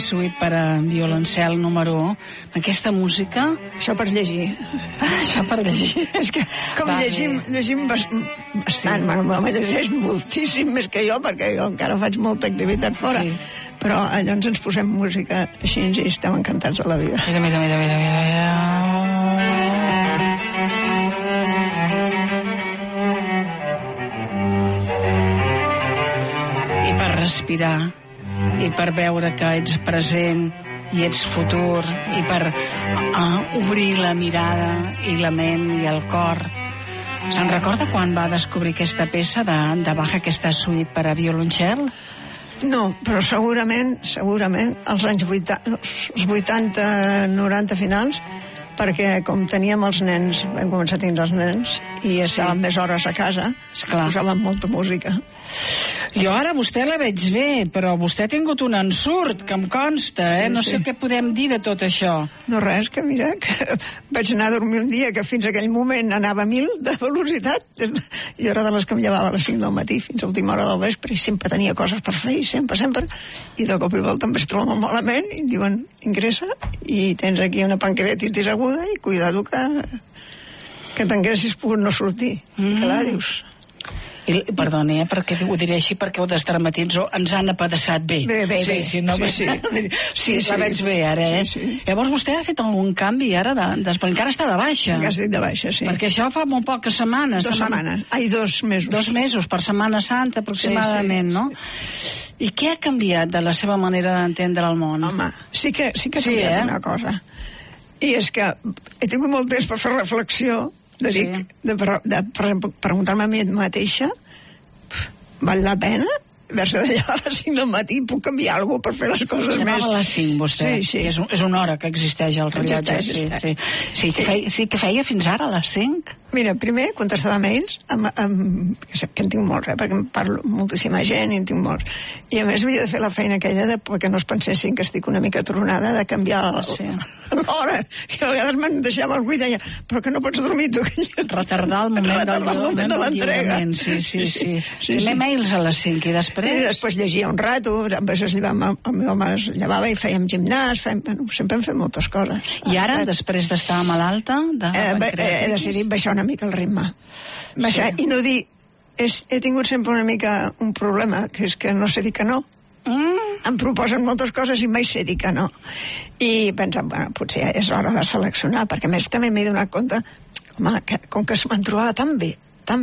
Suite per a violoncel número 1. Aquesta música... Això per llegir. Això per llegir. És que, com llegim bastant, me llegeix moltíssim més que jo, perquè jo encara faig molta activitat fora. Sí. Però llavors ens posem música així i estem encantats de la vida. Mira. I per respirar, i per veure que ets present i ets futur, i per obrir la mirada i la ment i el cor. Se'n recorda quan va descobrir aquesta peça de Bach, aquesta suite per a violoncel? No, però segurament als anys 80, 90 finals, perquè com teníem els nens, vam començar a tenir els nens, i estàvem més hores a casa, posàvem molta música. Jo ara vostè la veig bé, però vostè ha tingut un ensurt, que em consta, no sé què podem dir de tot això. No res, que mira, que vaig anar a dormir un dia que fins aquell moment anava a 1000 de velocitat. Jo era de les que em llevava a les 5 del matí fins a última hora del vespre i sempre tenia coses per fer, sempre. I de cop i volta em vaig trobar molt malament i em diuen, ingressa i tens aquí una pancreatitis aguda i cuidado que t'engressis pogut no sortir. Clar, dius... Perdoni, perquè ho diré així, perquè ho desdramatitzo, ens han apedaçat bé. Bé. Sí, la veig bé ara, Sí. Llavors vostè ha fet algun canvi ara, perquè encara està de baixa. Encara estic de baixa, sí. Perquè això fa molt poques setmanes. 2 setmanes. 2 mesos. 2 mesos, per Setmana Santa, aproximadament, no? I què ha canviat de la seva manera d'entendre el món? Home, sí que ha canviat una cosa. I és que he tingut molt temps per fer reflexió, per exemple, preguntar-me a mi mateixa, val la pena haver-se de llevar a les 5 del matí? Puc canviar alguna cosa per fer les coses més? Llevava a les 5, vostè. Sí. És una hora que existeix el rellotge. Sí, que feia fins ara a les 5? Mira, primer contestava mails, que en tinc molts, perquè em parlo moltíssima gent i en tinc molts. I a més havia de fer la feina aquella perquè no es pensessin que estic una mica tronada de canviar l'hora. I a vegades me'n deixava algú i deia, però que no pots dormir tu. Retardar el moment de l'entrega. Sí. Primer mails a les 5 i després... I després llegia un rato, el meu home es llevava i fèiem gimnàs, sempre hem fet moltes coses. I ara, després d'estar malalta? He decidit baixar una mica el ritme. I no dir... He tingut sempre una mica un problema, que és que no sé dir que no. Em proposen moltes coses i mai sé dir que no. I pensant, potser és hora de seleccionar, perquè a més també m'he donat compte, home, com que me'n trobava tan bé,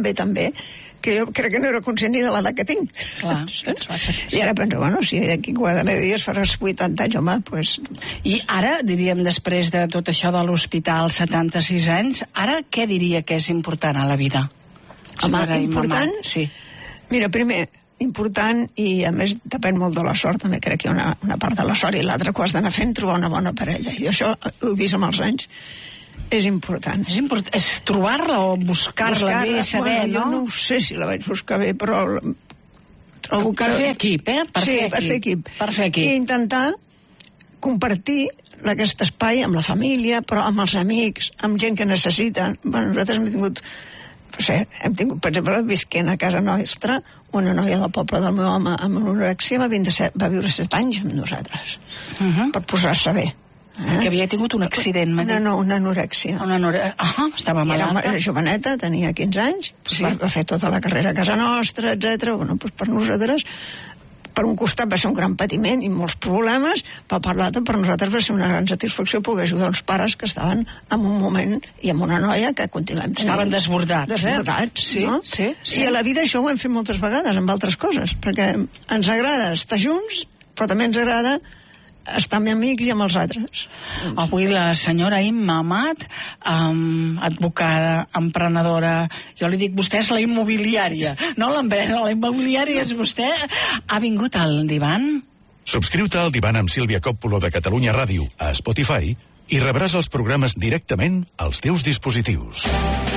que jo crec que no era conscient ni de l'edat que tinc. Clar. I ara penso, si d'aquí 4 dies faràs 80 anys, home, doncs... I ara, diríem, després de tot això de l'hospital, 76 anys, ara què diria que és important a la vida? Home, important? Sí. Mira, primer, important, i a més depèn molt de la sort, també crec que hi ha una part de la sort i l'altra que ho has d'anar fent, trobar una bona parella. I això ho he vist amb els anys. És important. És trobar-la o buscar-la bé, saber, no? Jo no ho sé si la vaig buscar bé, però trobo que... Per fer equip, per fer equip. I intentar compartir aquest espai amb la família, però amb els amics, amb gent que necessiten. Nosaltres hem tingut, per exemple, visquent a casa nostra, una noia del poble del meu home amb anorèxia va viure 7 anys amb nosaltres, per posar-se bé. Que havia tingut un accident, m'ha dit. Una anorèxia. Estava malalta. Era joveneta, tenia 15 anys, va fer tota la carrera a casa nostra, etc. Per nosaltres, per un costat va ser un gran patiment i molts problemes, però per l'altre, per nosaltres va ser una gran satisfacció poder ajudar uns pares que estaven en un moment i amb una noia que continuem tenint. Estaven desbordats, no? Sí. I a la vida això ho hem fet moltes vegades amb altres coses, perquè ens agrada estar junts, però també ens agrada estar amb amics i amb els altres. Avui la senyora Imma Amat, advocada, emprenedora, jo li dic, vostè és la immobiliària, no l'empresa, la immobiliària és vostè, ha vingut al divan? Subscriu-te al divan amb Sílvia Coppola de Catalunya Ràdio a Spotify i rebràs els programes directament als teus dispositius.